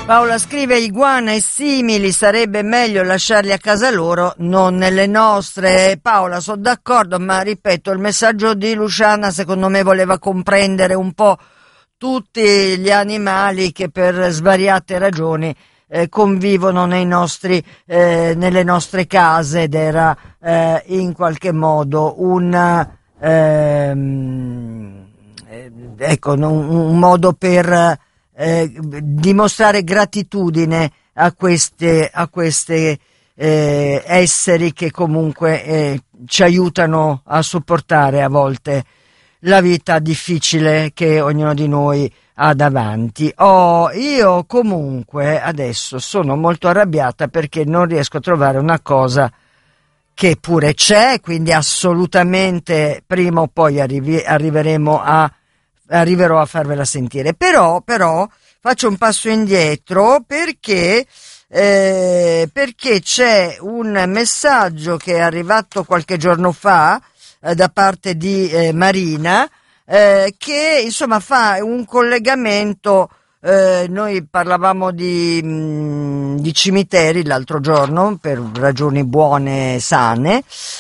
Paola scrive: iguana e simili sarebbe meglio lasciarli a casa loro, non nelle nostre. Paola, sono d'accordo, ma ripeto, il messaggio di Luciana secondo me voleva comprendere un po' tutti gli animali che per svariate ragioni convivono nelle nostre case, ed era in qualche modo un modo per dimostrare gratitudine a queste esseri che comunque ci aiutano a sopportare a volte la vita difficile che ognuno di noi ha davanti. Io comunque adesso sono molto arrabbiata perché non riesco a trovare una cosa che pure c'è, quindi assolutamente prima o poi arriverò a farvela sentire, però faccio un passo indietro perché c'è un messaggio che è arrivato qualche giorno fa da parte di Marina, che insomma fa un collegamento. Noi parlavamo di cimiteri l'altro giorno per ragioni buone e sane,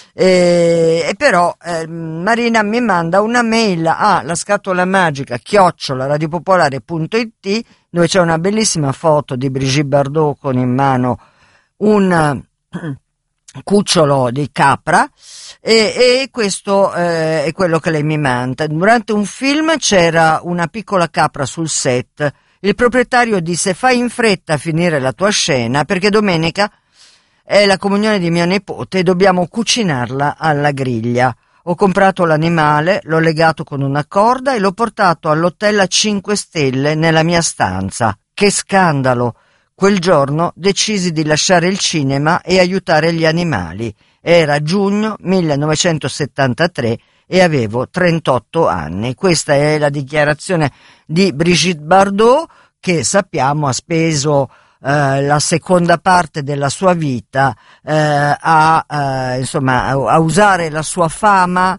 e però Marina mi manda una mail alla scatola magica @radiopopolare.it, dove c'è una bellissima foto di Brigitte Bardot con in mano un cucciolo di capra, e questo è quello che lei mi manda. Durante un film c'era una piccola capra sul set. Il proprietario disse: fai in fretta a finire la tua scena perché domenica è la comunione di mio nipote e dobbiamo cucinarla alla griglia. Ho comprato l'animale, l'ho legato con una corda e l'ho portato all'hotel a 5 stelle nella mia stanza. Che scandalo! Quel giorno decisi di lasciare il cinema e aiutare gli animali. Era giugno 1973 e avevo 38 anni. Questa è la dichiarazione di Brigitte Bardot, che sappiamo ha speso la seconda parte della sua vita a usare la sua fama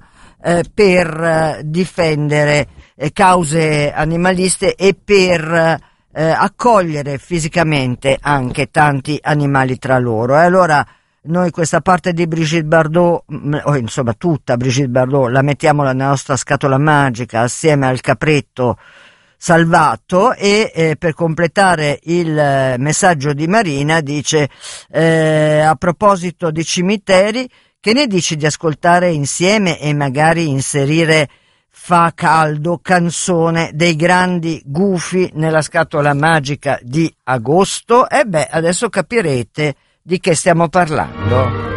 per difendere cause animaliste e per accogliere fisicamente anche tanti animali tra loro. E allora noi questa parte di Brigitte Bardot, o insomma tutta Brigitte Bardot, la mettiamo nella nostra scatola magica assieme al capretto salvato, e per completare il messaggio di Marina dice: a proposito di cimiteri, che ne dici di ascoltare insieme e magari inserire Fa caldo, canzone dei grandi Gufi nella scatola magica di agosto? Adesso capirete di che stiamo parlando.